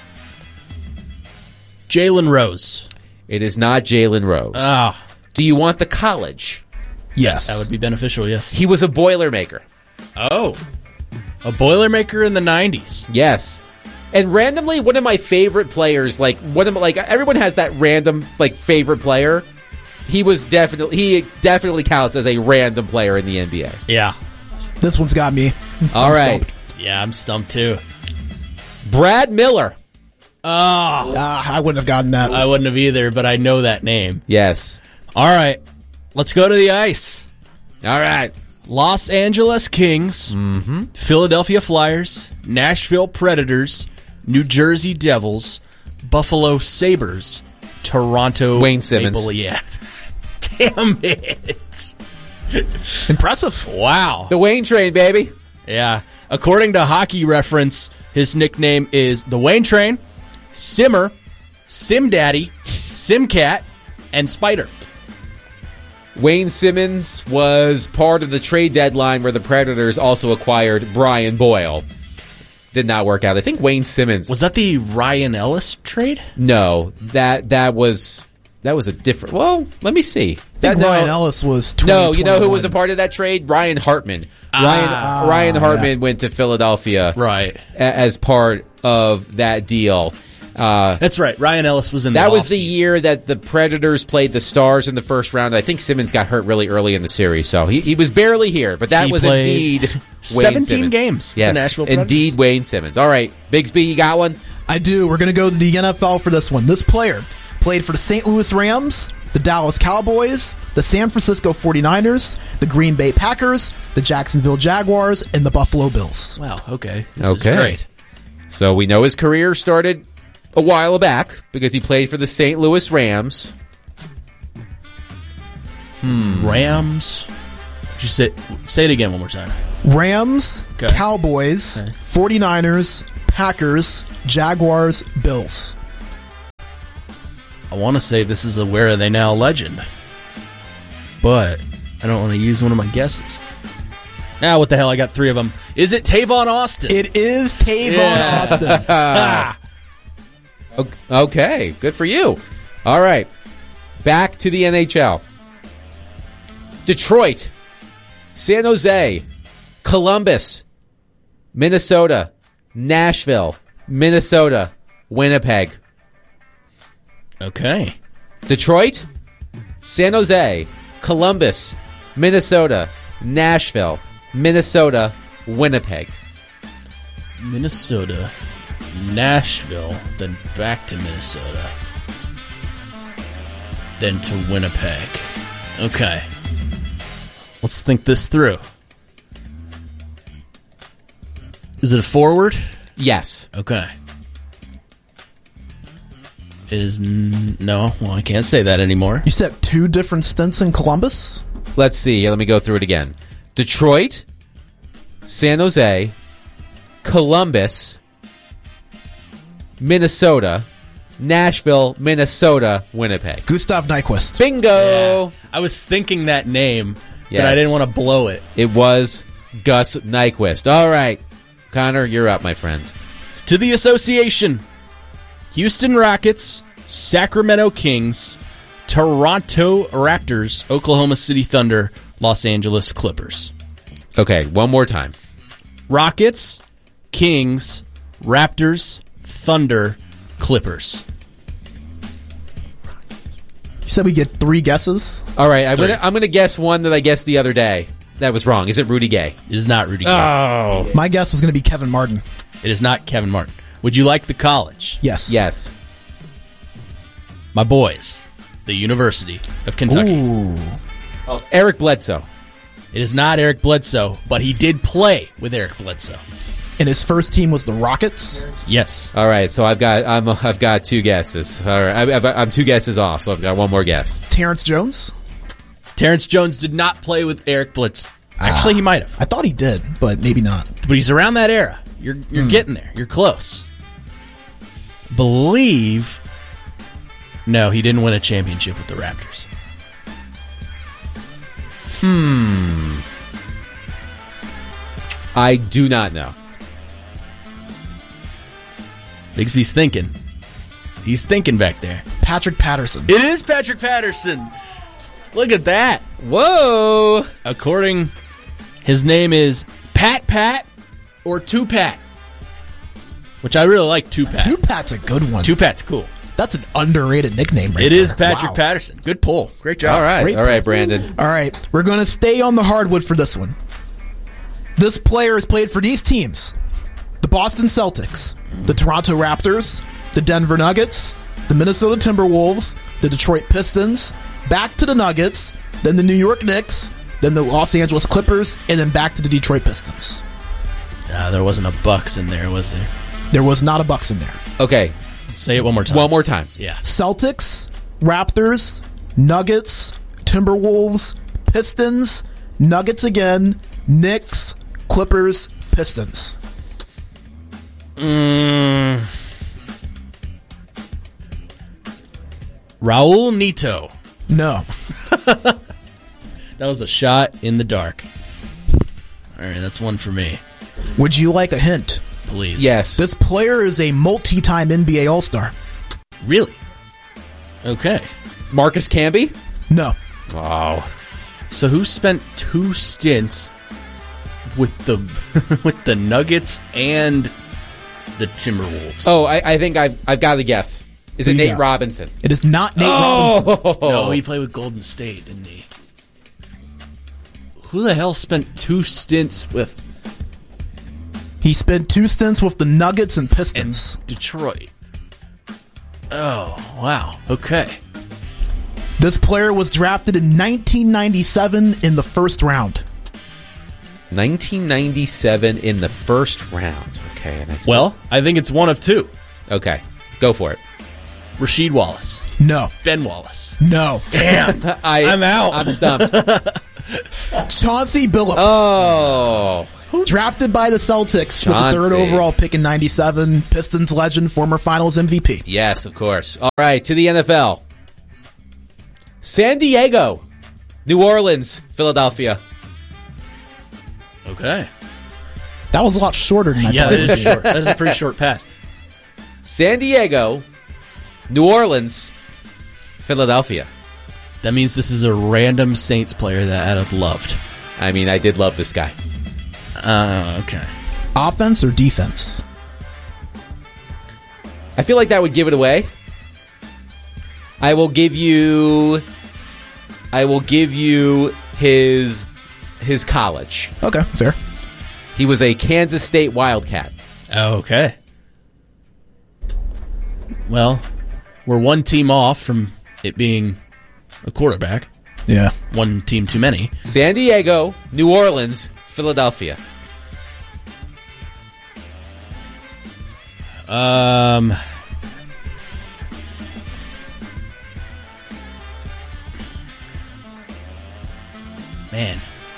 Jalen Rose. It is not Jalen Rose. Ah. Do you want the college? Yes. That would be beneficial, yes. He was a Boilermaker. Oh. A Boilermaker in the 90s. Yes. And randomly, one of my favorite players, everyone has that random favorite player. He definitely counts as a random player in the NBA. Yeah. This one's got me. All right. Stumped. Yeah, I'm stumped too. Brad Miller. Oh. I wouldn't have gotten that. I wouldn't have either, but I know that name. Yes. All right. Let's go to the ice. All right. Los Angeles Kings, Philadelphia Flyers, Nashville Predators, New Jersey Devils, Buffalo Sabres, Toronto Wayne Simmons. Damn it. Impressive. Wow. The Wayne Train, baby. Yeah. According to Hockey Reference, his nickname is the Wayne Train, Simmer, Sim Daddy, Simcat, and Spider. Wayne Simmons was part of the trade deadline where the Predators also acquired Brian Boyle. Did not work out. I think Wayne Simmons... Was that the Ryan Ellis trade? No. That was a different... Well, let me see. Ryan Ellis was 2021. No, you know who was a part of that trade? Ryan Hartman. Ryan Hartman went to Philadelphia as part of that deal. That's right. Ryan Ellis was in that was the year that the Predators played the Stars in the first round. I think Simmons got hurt really early in the series, so he was barely here. But that was indeed Wayne 17 Simmons. games. Yes, the Nashville Predators. Indeed Wayne Simmons. All right, Bigsby, you got one? I do. We're going to go to the NFL for this one. This player played for the St. Louis Rams, the Dallas Cowboys, the San Francisco 49ers, the Green Bay Packers, the Jacksonville Jaguars, and the Buffalo Bills. Wow, okay. This is great. So we know his career started a while back because he played for the St. Louis Rams. Rams. Just say it again one more time. Rams, Okay. Cowboys, 49ers, Packers, Jaguars, Bills. I want to say this is a Where Are They Now legend, but I don't want to use one of my guesses. Now, what the hell? I got 3 of them. Is it Tavon Austin? It is Tavon Austin. Okay, good for you. All right, back to the NHL. Detroit, San Jose, Columbus, Minnesota, Nashville, Minnesota, Winnipeg. Okay. Detroit, San Jose, Columbus, Minnesota, Nashville, Minnesota, Winnipeg. Minnesota, Nashville, then back to Minnesota, then to Winnipeg. Okay. Let's think this through. Is it a forward? Yes. Okay. No, well, I can't say that anymore. You said 2 different stints in Columbus? Let's see. Let me go through it again. Detroit, San Jose, Columbus, Minnesota, Nashville, Minnesota, Winnipeg. Gustav Nyquist. Bingo! Yeah. I was thinking that name, but I Yes. didn't want to blow it. It was Gus Nyquist. All right. Connor, you're up, my friend. To the association. Houston Rockets, Sacramento Kings, Toronto Raptors, Oklahoma City Thunder, Los Angeles Clippers. Okay, one more time. Rockets, Kings, Raptors, Thunder, Clippers. You said we get 3 guesses? All right, I'm gonna guess one that I guessed the other day. That was wrong. Is it Rudy Gay? It is not Rudy Gay. Oh. My guess was going to be Kevin Martin. It is not Kevin Martin. Would you like the college? Yes. Yes. My boys, the University of Kentucky. Ooh. Oh, Eric Bledsoe. It is not Eric Bledsoe, but he did play with Eric Bledsoe. And his first team was the Rockets? Yes. All right, so I've got 2 guesses. All right, I'm 2 guesses off, so I've got one more guess. Terrence Jones? Terrence Jones did not play with Eric Bledsoe. Actually, he might have. I thought he did, but maybe not. But he's around that era. You're getting there. You're close. Believe. No, he didn't win a championship with the Raptors. I do not know. Bigsby's thinking. He's thinking back there. Patrick Patterson. It is Patrick Patterson. Look at that. Whoa. According, his name is Pat or Two Pat, which I really like. Two Pat. Two Pat's a good one. Two Pat's cool. That's an underrated nickname right It there. is Patrick Wow. Patterson. Good pull. Great job. All right. Great All right, pick. Brandon. All right. We're going to stay on the hardwood for this one. This player has played for these teams: the Boston Celtics, the Toronto Raptors, the Denver Nuggets, the Minnesota Timberwolves, the Detroit Pistons, back to the Nuggets, then the New York Knicks, then the Los Angeles Clippers, and then back to the Detroit Pistons. There wasn't a Bucks in there, was there? There was not a Bucks in there. Okay. Say it one more time. One more time. Yeah. Celtics, Raptors, Nuggets, Timberwolves, Pistons, Nuggets again, Knicks, Clippers, Pistons. Raul Neto. No. That was a shot in the dark. All right, that's one for me. Would you like a hint? Please. Yes. This player is a multi-time NBA All-Star. Really? Okay. Marcus Camby? No. Oh. So who spent 2 stints with the with the Nuggets and the Timberwolves? Oh, I think I've got to guess. Is it Who you Nate got? Robinson? It is not Nate Robinson. No, he played with Golden State, didn't he? Who the hell spent 2 stints with He spent 2 stints with the Nuggets and Pistons. Detroit? Oh, wow. Okay. This player was drafted in 1997 in the first round. 1997 in the first round. Okay. And Well, I think it's one of 2. okay. Go for it. Rasheed Wallace. No. Ben Wallace. No. Damn. I'm out. I'm stumped. Chauncey Billups. Oh. Drafted by the Celtics with Chauncey. the 3rd overall pick in 97. Pistons legend, former finals MVP. Yes, of course. All right, to the NFL. San Diego, New Orleans, Philadelphia. Okay. That was a lot shorter than I Yeah, thought that it would is be. short. That is a pretty short pat. San Diego, New Orleans, Philadelphia. That means this is a random Saints player that Adam loved. I mean, I did love this guy. Okay. Offense or defense? I feel like that would give it away. I will give you his college. Okay, fair. He was a Kansas State Wildcat. Okay. Well, we're one team off from it being a quarterback. Yeah. One team too many. San Diego, New Orleans, Philadelphia. Man.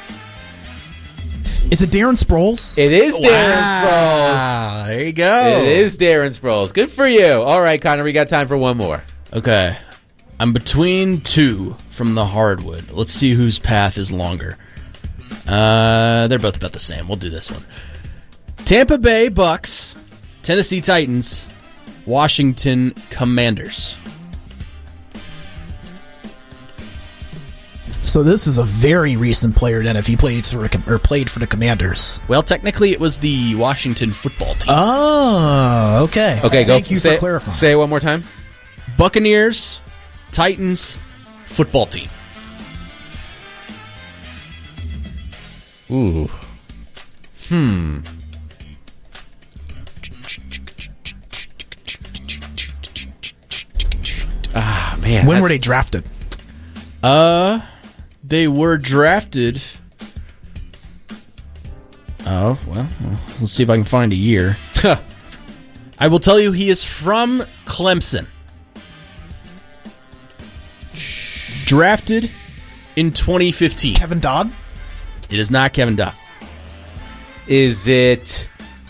Is it Darren Sproles? It is Darren Sproles. There you go. It is Darren Sproles. Good for you. All right, Connor, we got time for one more. Okay. I'm between two from the hardwood. Let's see whose path is longer. They're both about the same. We'll do this one. Tampa Bay Bucks, Tennessee Titans, Washington Commanders. So this is a very recent player then if he played for the Commanders. Well, technically it was the Washington football team. Oh, okay. Okay, Thank you for clarifying. Say it one more time. Buccaneers, Titans, football team. Ooh. Ah, man. When were they drafted? They were drafted. Oh, well, let's see if I can find a year. I will tell you he is from Clemson. Drafted in 2015. Kevin Dodd? It is not Kevin Dodd. Is it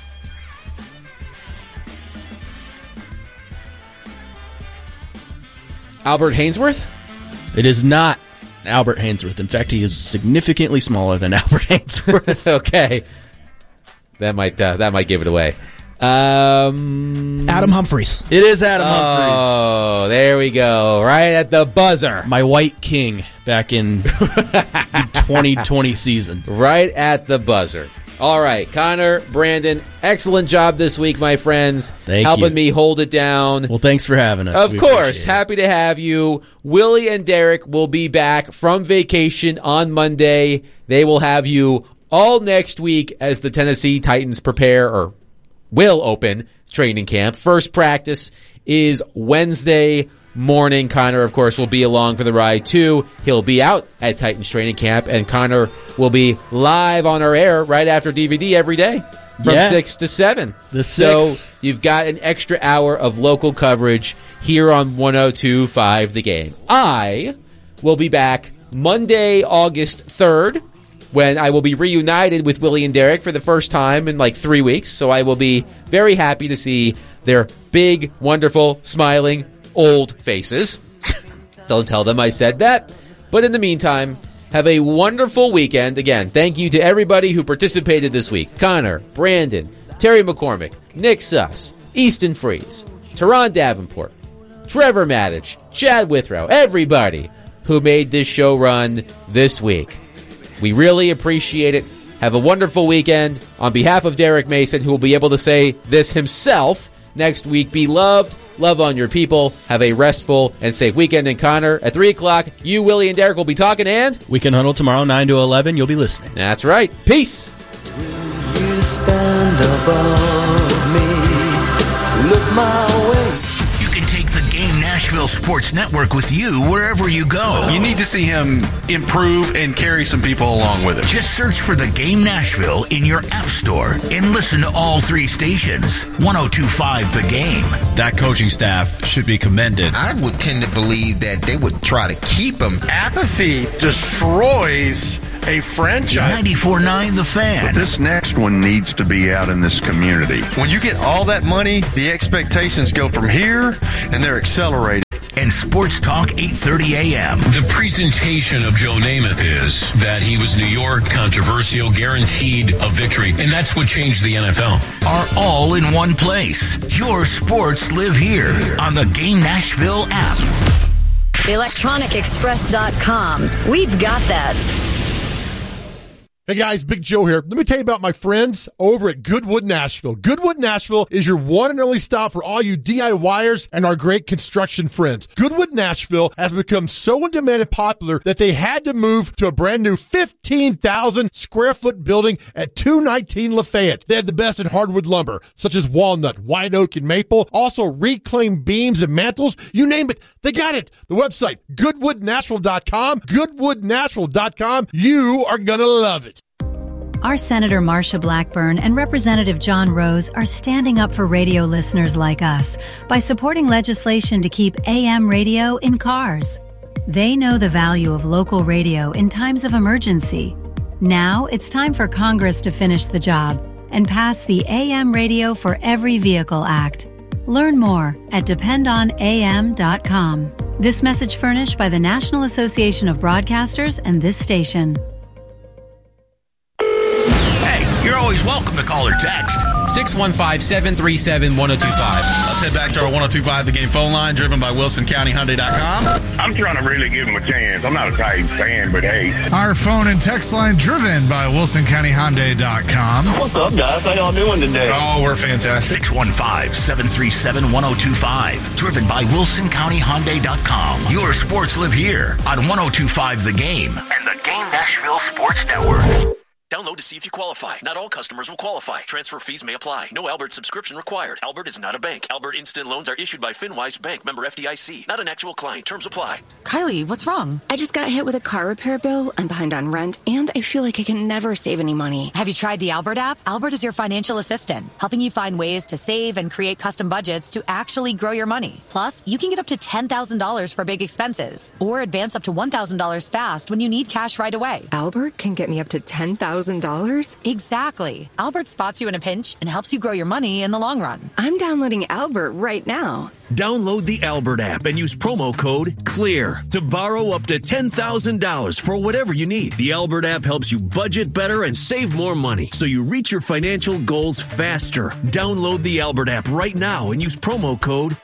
Albert Hainsworth? It is not Albert Hainsworth. In fact, he is significantly smaller than Albert Hainsworth. Okay. That might give it away. Adam Humphries. It is Adam Humphries. Oh, there we go. Right at the buzzer. My White King back in the 2020 season. Right at the buzzer. All right, Connor, Brandon, excellent job this week, my friends. Helping me hold it down. Well, thanks for having us. Of course, happy to have you. Willie and Derek will be back from vacation on Monday. They will have you all next week as the Tennessee Titans prepare or will open training camp. First practice is Wednesday morning. Connor, of course, will be along for the ride, too. He'll be out at Titans training camp, and Connor will be live on our air right after DVD every day from 6 to 7. So you've got an extra hour of local coverage here on 102.5 The Game. I will be back Monday, August 3rd, when I will be reunited with Willie and Derek for the first time in like 3 weeks. So I will be very happy to see their big, wonderful, smiling, old faces. Don't tell them I said that. But in the meantime, have a wonderful weekend. Again, thank you to everybody who participated this week. Connor, Brandon, Terry McCormick, Nick Suss, Easton Freeze, Teron Davenport, Trevor Maddich, Chad Withrow, everybody who made this show run this week. We really appreciate it. Have a wonderful weekend. On behalf of Derek Mason, who will be able to say this himself next week, be loved, love on your people, have a restful and safe weekend. And Connor, at 3 o'clock, you, Willie, and Derek will be talking, and Weekend Huddle tomorrow, 9 to 11. You'll be listening. That's right. Peace. You stand above me, look my way. You can take the Game Nashville Sports Network with you wherever you go. You need to see him improve and carry some people along with him. Just search for The Game Nashville in your app store and listen to all 3 stations. 102.5 The Game. That coaching staff should be commended. I would tend to believe that they would try to keep him. Apathy destroys a franchise. 94.9 The Fan. But this next one needs to be out in this community. When you get all that money, the expectations go from here, and they're accelerated. And Sports Talk 8:30 a.m. The presentation of Joe Namath is that he was New York, controversial, guaranteed a victory, and that's what changed the NFL. Are all in one place. Your sports live here on the Game Nashville app. ElectronicExpress.com. We've got that. Hey guys, Big Joe here. Let me tell you about my friends over at Goodwood Nashville. Goodwood Nashville is your one and only stop for all you DIYers and our great construction friends. Goodwood Nashville has become so in demand and popular that they had to move to a brand new 15,000 square foot building at 219 Lafayette. They have the best in hardwood lumber, such as walnut, white oak, and maple. Also reclaimed beams and mantles. You name it, they got it. The website, goodwoodnashville.com. Goodwoodnashville.com. You are gonna love it. Our Senator Marsha Blackburn and Representative John Rose are standing up for radio listeners like us by supporting legislation to keep AM radio in cars. They know the value of local radio in times of emergency. Now it's time for Congress to finish the job and pass the AM Radio for Every Vehicle Act. Learn more at dependonam.com. This message furnished by the National Association of Broadcasters and this station. You're always welcome to call or text. 615-737-1025. Let's head back to our 102.5 The Game phone line, driven by WilsonCountyHyundai.com. I'm trying to really give him a chance. I'm not a Titans fan, but hey. Our phone and text line, driven by WilsonCountyHyundai.com. What's up, guys? How y'all doing today? Oh, we're fantastic. 615-737-1025. Driven by WilsonCountyHyundai.com. Your sports live here on 102.5 The Game and the Game Nashville Sports Network. Download to see if you qualify. Not all customers will qualify. Transfer fees may apply. No Albert subscription required. Albert is not a bank. Albert Instant Loans are issued by FinWise Bank, member FDIC. Not an actual client. Terms apply. Kylie, what's wrong? I just got hit with a car repair bill. I'm behind on rent, and I feel like I can never save any money. Have you tried the Albert app? Albert is your financial assistant, helping you find ways to save and create custom budgets to actually grow your money. Plus, you can get up to $10,000 for big expenses, or advance up to $1,000 fast when you need cash right away. Albert can get me up to $10,000? Exactly. Albert spots you in a pinch and helps you grow your money in the long run. I'm downloading Albert right now. Download the Albert app and use promo code CLEAR to borrow up to $10,000 for whatever you need. The Albert app helps you budget better and save more money so you reach your financial goals faster. Download the Albert app right now and use promo code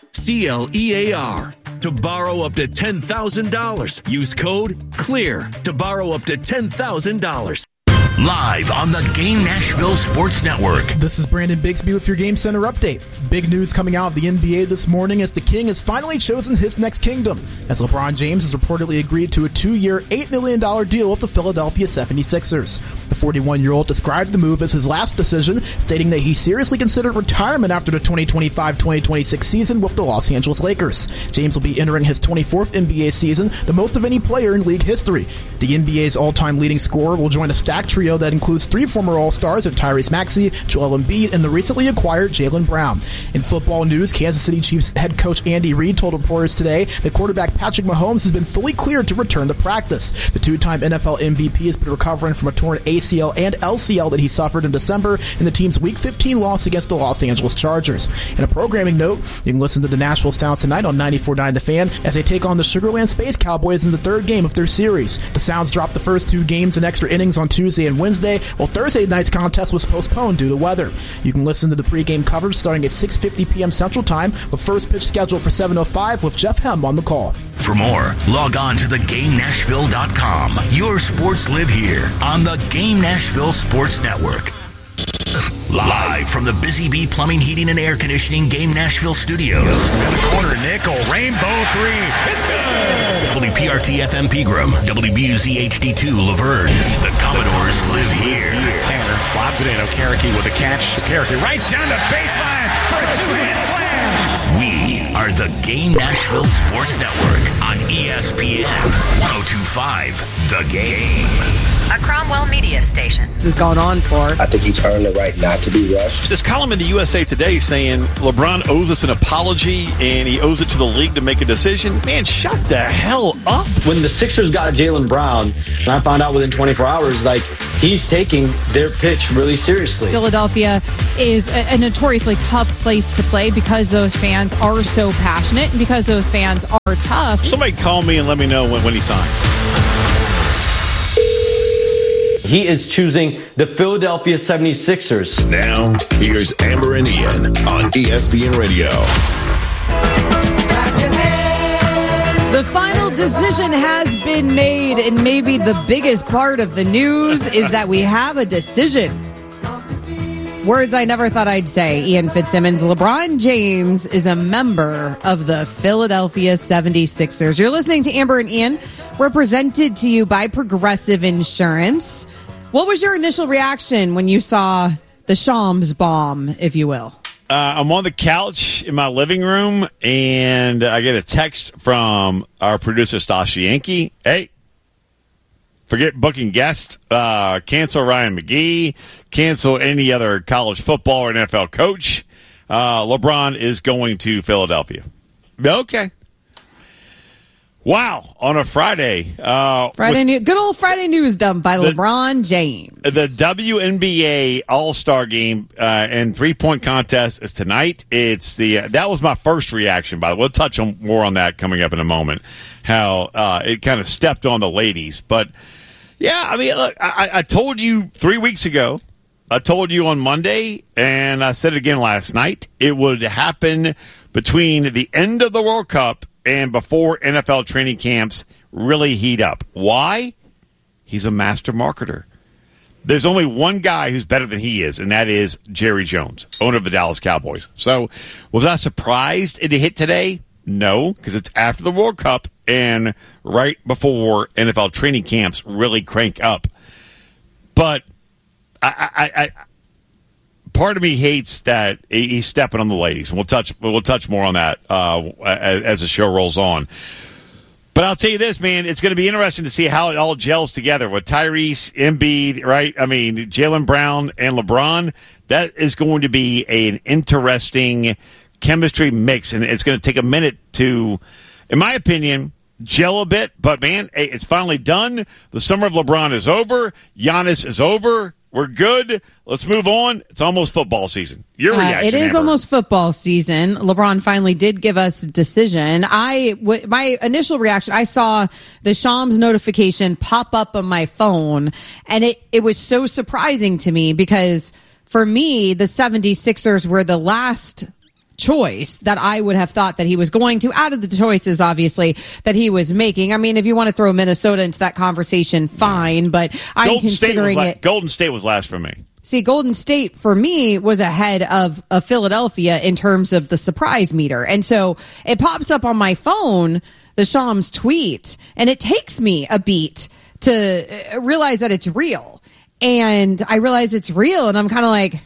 CLEAR to borrow up to $10,000. Use code CLEAR to borrow up to $10,000. Live on the Game Nashville Sports Network. This is Brandon Bigsby with your Game Center update. Big news coming out of the NBA this morning as the King has finally chosen his next kingdom, as LeBron James has reportedly agreed to a 2-year, $8 million deal with the Philadelphia 76ers. The 41-year-old described the move as his last decision, stating that he seriously considered retirement after the 2025-2026 season with the Los Angeles Lakers. James will be entering his 24th NBA season, the most of any player in league history. The NBA's all-time leading scorer will join a stacked trio that includes 3 former All-Stars in Tyrese Maxey, Joel Embiid, and the recently acquired Jaylen Brown. In football news, Kansas City Chiefs head coach Andy Reid told reporters today that quarterback Patrick Mahomes has been fully cleared to return to practice. The 2-time NFL MVP has been recovering from a torn ACL and LCL that he suffered in December in the team's Week 15 loss against the Los Angeles Chargers. In a programming note, you can listen to the Nashville Sounds tonight on 94.9 The Fan as they take on the Sugar Land Space Cowboys in the 3rd game of their series. The Sounds dropped the first 2 games in extra innings on Tuesday and Wednesday, while Thursday night's contest was postponed due to weather. You can listen to the pregame coverage starting at 6:50 p.m. Central Time, with first pitch scheduled for 7:05 with Jeff Hem on the call. For more, log on to thegamenashville.com. Your sports live here on the Game Nashville Sports Network. Live from the Busy Bee Plumbing, Heating, and Air Conditioning Game Nashville Studios. Corner nickel, rainbow 3. It's good. WPRT FM Pegram, WBUZ HD2 Laverne. The Commodores live here. Tanner lobs it in. Okereke with a catch. Okereke right down the baseline for a 2-hand slam. We are the Game Nashville Sports Network on ESPN 102.5 The Game. A Cromwell media station. This has gone on for. I think he's earned the right not to be rushed. This column in the USA Today saying LeBron owes us an apology and he owes it to the league to make a decision. Man, shut the hell up. When the Sixers got Jaylen Brown, and I found out within 24 hours, like, he's taking their pitch really seriously. Philadelphia is a notoriously tough place to play because those fans are so passionate and because those fans are tough. Somebody call me and let me know when he signs. He is choosing the Philadelphia 76ers. Now, here's Amber and Ian on ESPN Radio. The final decision has been made, and maybe the biggest part of the news is that we have a decision. Words I never thought I'd say. Ian Fitzsimmons. LeBron James is a member of the Philadelphia 76ers. You're listening to Amber and Ian. We're presented to you by Progressive Insurance. What was your initial reaction when you saw the Shams bomb, if you will? I'm on the couch in my living room, and I get a text from our producer, Stasha Yankee. Hey, forget booking guests. Cancel Ryan McGee. Cancel any other college football or NFL coach. LeBron is going to Philadelphia. Okay. Wow, on a Friday. Good old Friday news dump by LeBron James. The WNBA All-Star Game and three-point contest is tonight. That was my first reaction, by the way. We'll touch on more on that coming up in a moment, how it kind of stepped on the ladies. But, yeah, I mean, look, I told you 3 weeks ago, I told you on Monday, and I said it again last night, it would happen between the end of the World Cup and before NFL training camps really heat up. Why? He's a master marketer. There's only one guy who's better than he is, and that is Jerry Jones, owner of the Dallas Cowboys. So was I surprised it hit today? No, because it's after the World Cup and right before NFL training camps really crank up. But I part of me hates that he's stepping on the ladies, and we'll touch more on that as the show rolls on. But I'll tell you this, man, it's going to be interesting to see how it all gels together with Tyrese, Embiid, right? I mean, Jaylen Brown and LeBron. That is going to be an interesting chemistry mix, and it's going to take a minute to, in my opinion, gel a bit. But, man, hey, it's finally done. The summer of LeBron is over. Giannis is over. We're good. Let's move on. It's almost football season. Your reaction, it is Amber. almost football season. LeBron finally did give us a decision. My initial reaction, I saw the Shams notification pop up on my phone, and it was so surprising to me because for me, the 76ers were the last choice that I would have thought that he was going to, out of the choices, obviously, that he was making. I mean, if you want to throw Minnesota into that conversation, fine, but I'm considering it. Golden State was last for me. See, Golden State, for me, was ahead of Philadelphia in terms of the surprise meter. And so it pops up on my phone, the Shams tweet, and it takes me a beat to realize that it's real. And I realize it's real, and I'm kind of like,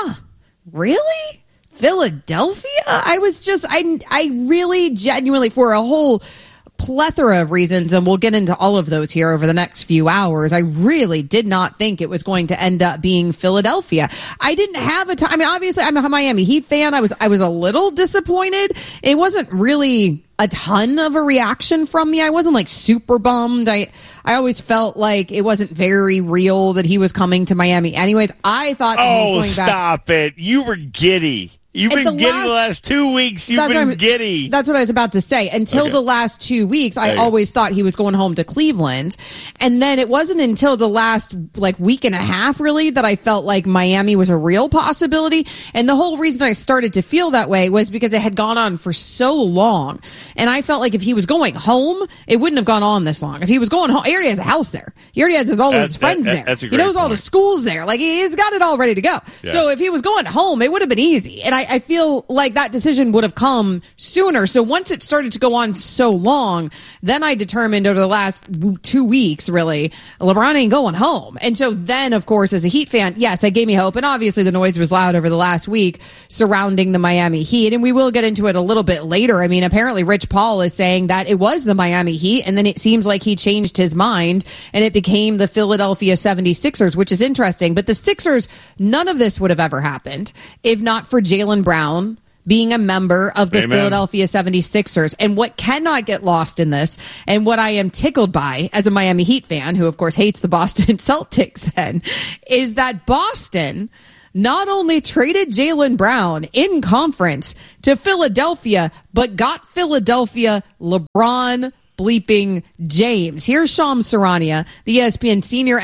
really? Philadelphia? I was just, I really genuinely, for a whole plethora of reasons, and we'll get into all of those here over the next few hours, I really did not think it was going to end up being Philadelphia. I didn't have a time. I mean, obviously, I'm a Miami Heat fan. I was a little disappointed. It wasn't really a ton of a reaction from me. I wasn't like super bummed. I always felt like it wasn't very real that he was coming to Miami. Anyways, I thought that he was going back. Stop it. You were giddy. You've been giddy the last 2 weeks. You've been giddy. That's what I was about to say. Until the last 2 weeks, I always thought he was going home to Cleveland. And then it wasn't until the last week and a half, really, that I felt like Miami was a real possibility. And the whole reason I started to feel that way was because it had gone on for so long. And I felt like if he was going home, it wouldn't have gone on this long. If he was going home, he already has a house there. He already has all his friends there. That's a he knows point. all the schools there. Like, he's got it all ready to go. Yeah. So if he was going home, it would have been easy. And I I feel like that decision would have come sooner. So once it started to go on so long, then I determined over the last 2 weeks, really, LeBron ain't going home. And so then, of course, as a Heat fan, yes, it gave me hope. And obviously the noise was loud over the last week surrounding the Miami Heat. And we will get into it a little bit later. I mean, apparently Rich Paul is saying that it was the Miami Heat, and then it seems like he changed his mind and it became the Philadelphia 76ers, which is interesting. But the Sixers, none of this would have ever happened if not for Jaylen Brown being a member of the Philadelphia 76ers. And what cannot get lost in this, and what I am tickled by as a Miami Heat fan, who of course hates the Boston Celtics then, is that Boston not only traded Jaylen Brown in conference to Philadelphia, but got Philadelphia LeBron bleeping James. Here's Shams Charania, the ESPN senior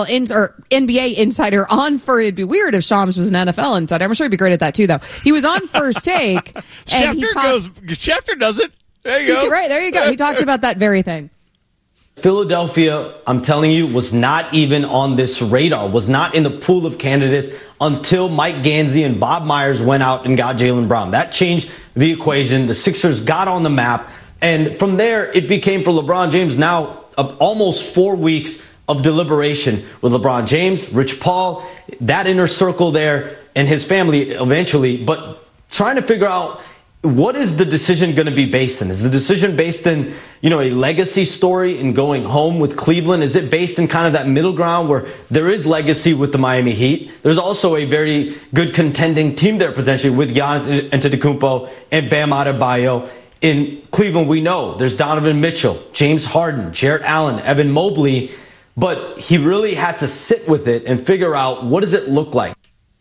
NBA insider on It'd be weird if Shams was an NFL insider. I'm sure he'd be great at that too, though. He was on First Take. And Schefter does it. There you go. Right, there you go. He talked about that very thing. Philadelphia, I'm telling you, was not even on this radar, was not in the pool of candidates until Mike Gansey and Bob Myers went out and got Jaylen Brown. That changed the equation. The Sixers got on the map. And from there, it became for LeBron James now almost 4 weeks of deliberation with LeBron James, Rich Paul, that inner circle there, and his family eventually. But trying to figure out, what is the decision going to be based in? Is the decision based in, a legacy story in going home with Cleveland? Is it based in kind of that middle ground where there is legacy with the Miami Heat? There's also a very good contending team there potentially with Giannis Antetokounmpo and Bam Adebayo. In Cleveland, we know there's Donovan Mitchell, James Harden, Jarrett Allen, Evan Mobley, but he really had to sit with it and figure out, what does it look like?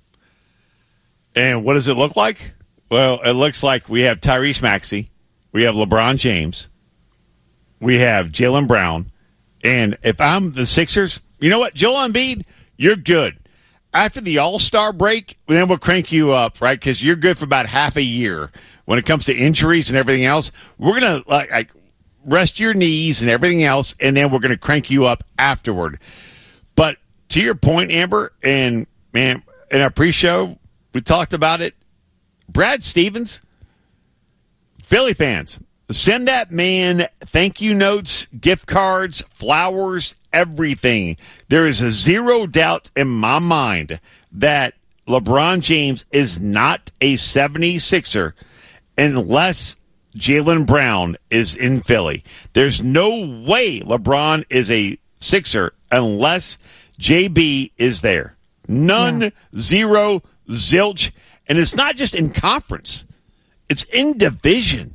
And what does it look like? Well, it looks like we have Tyrese Maxey, we have LeBron James, we have Jaylen Brown, and if I'm the Sixers, you know what, Joel Embiid, you're good. After the All-Star break, then we'll crank you up, right? Because you're good for about half a year. When it comes to injuries and everything else, we're going to like rest your knees and everything else, and then we're going to crank you up afterward. But to your point, Amber, and man, in our pre-show, we talked about it. Brad Stevens, Philly fans, send that man thank you notes, gift cards, flowers, everything. There is a zero doubt in my mind that LeBron James is not a 76er unless Jaylen Brown is in Philly. There's no way LeBron is a Sixer unless JB is there. None, zero, zilch. And it's not just in conference. It's in division.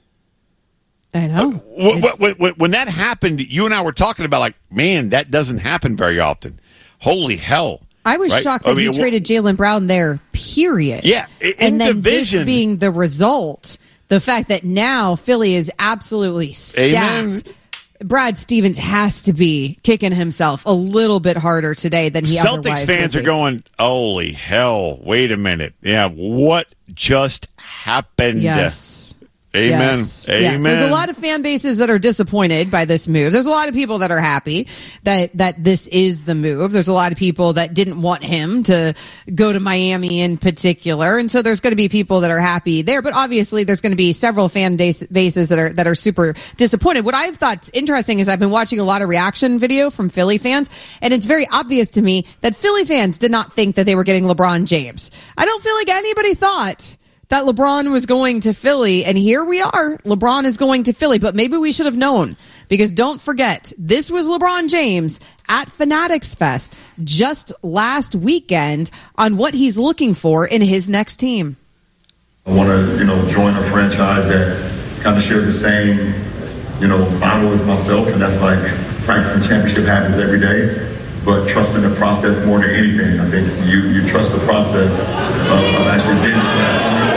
I know. When that happened, you and I were talking about, like, man, that doesn't happen very often. Holy hell. I was shocked that he traded Jaylen Brown there, period. Yeah, and then division. This being the result, the fact that now Philly is absolutely stacked. Amen. Brad Stevens has to be kicking himself a little bit harder today than he otherwise would be. Celtics fans are going, holy hell, wait a minute. Yeah, what just happened? Yes. Amen. Yes. Amen. Yes. There's a lot of fan bases that are disappointed by this move. There's a lot of people that are happy that this is the move. There's a lot of people that didn't want him to go to Miami in particular. And so there's going to be people that are happy there. But obviously there's going to be several fan bases that are super disappointed. What I've thought interesting is I've been watching a lot of reaction video from Philly fans, and it's very obvious to me that Philly fans did not think that they were getting LeBron James. I don't feel like anybody thought that LeBron was going to Philly, and here we are. LeBron is going to Philly, but maybe we should have known, because don't forget, this was LeBron James at Fanatics Fest just last weekend on what he's looking for in his next team. I want to, join a franchise that kind of shares the same, Bible as myself, and that's like practicing championship habits every day. But trusting the process more than anything. I think you trust the process of actually getting to that point.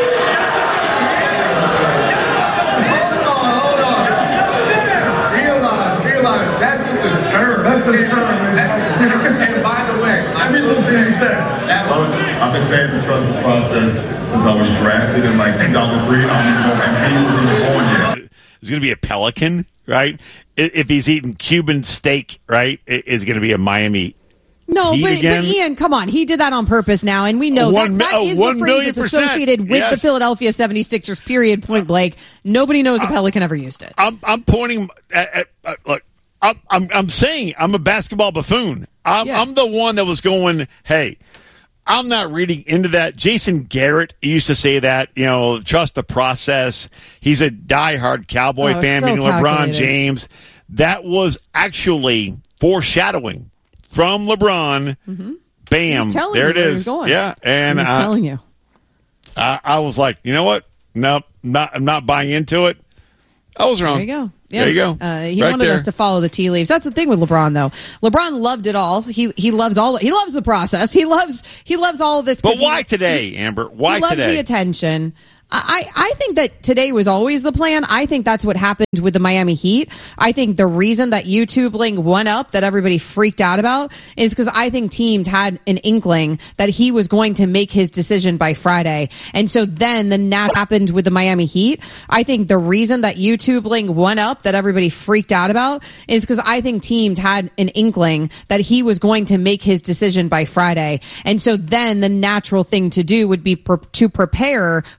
Realize, that's just a term. That's the term. And by the way, every little thing you said. I've been saying to trust the process since I was drafted in like 2003. I don't even know if he was even born yet. It's going to be a Pelican, right? If he's eating Cuban steak, right, is going to be a Miami No, Heat but Ian, come on. He did that on purpose now, and we know that is the phrase that's associated with the Philadelphia 76ers, period, point blank. Nobody knows a Pelican ever used it. I'm pointing at look, I'm saying I'm a basketball buffoon. I'm the one that was going, hey, I'm not reading into that. Jason Garrett used to say that, trust the process. He's a diehard Cowboy fan, meaning LeBron James. That was actually foreshadowing from LeBron. Mm-hmm. Bam, there it is. Yeah, and he's telling you. I was like, you know what? Nope, I'm not buying into it. I was wrong. There you go. Yeah. There you go. He wanted us to follow the tea leaves. That's the thing with LeBron, though. LeBron loved it all. He loves all. He loves the process. He loves all of this. But why today, Amber? Why today? He loves the attention. I think that today was always the plan. I think that's what happened with the Miami Heat. I think the reason that YouTube link went up, that everybody freaked out about, is because I think teams had an inkling that he was going to make his decision by Friday. And so then happened with the Miami Heat. I think the reason that YouTube link went up, that everybody freaked out about, is because I think teams had an inkling that he was going to make his decision by Friday. And so then the natural thing to do would be to prepare